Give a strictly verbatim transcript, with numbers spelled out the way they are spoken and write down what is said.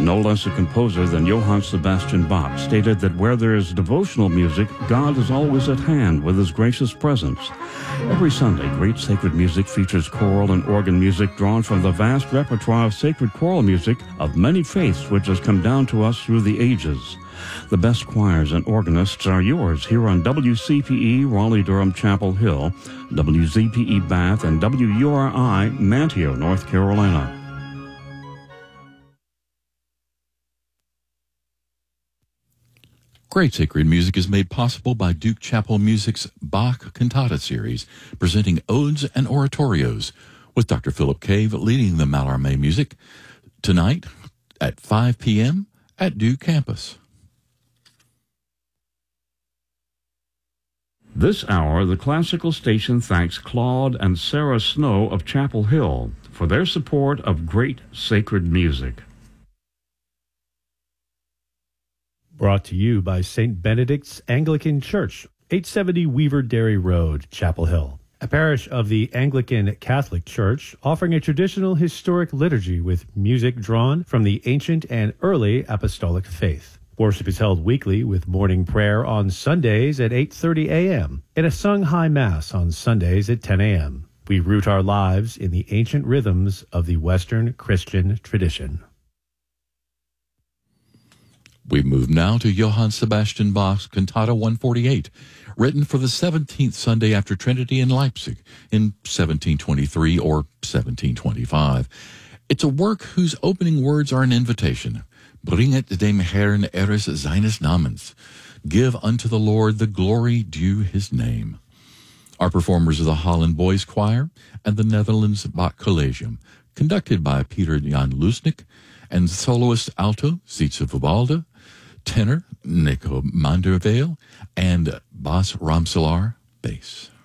no less a composer than Johann Sebastian Bach, stated that where there is devotional music, God is always at hand with his gracious presence. Every Sunday, Great Sacred Music features choral and organ music drawn from the vast repertoire of sacred choral music of many faiths which has come down to us through the ages. The best choirs and organists are yours here on W C P E Raleigh-Durham Chapel Hill, W Z P E Bath, and W U R I Manteo, North Carolina. Great Sacred Music is made possible by Duke Chapel Music's Bach Cantata series, presenting odes and oratorios, with Doctor Philip Cave leading the Mallarmé music, tonight at five p.m. at Duke Campus. This hour, the classical station thanks Claude and Sarah Snow of Chapel Hill for their support of Great Sacred Music. Brought to you by Saint Benedict's Anglican Church, eight seventy Weaver Dairy Road, Chapel Hill, a parish of the Anglican Catholic Church offering a traditional historic liturgy with music drawn from the ancient and early apostolic faith. Worship is held weekly with morning prayer on Sundays at eight thirty a.m. and a sung high mass on Sundays at ten a.m. We root our lives in the ancient rhythms of the Western Christian tradition. We move now to Johann Sebastian Bach's Cantata one forty-eight, written for the seventeenth Sunday after Trinity in Leipzig in seventeen twenty-three or seventeen twenty-five. It's a work whose opening words are an invitation. Bringet dem Herrn Ehres seines Namens. Give unto the Lord the glory due his name. Our performers are the Holland Boys Choir and the Netherlands Bach Collegium, conducted by Peter Jan Lusnik, and soloist alto Sietse Vibaldi, tenor Nico Mandervale, and bass Ramselaar bass.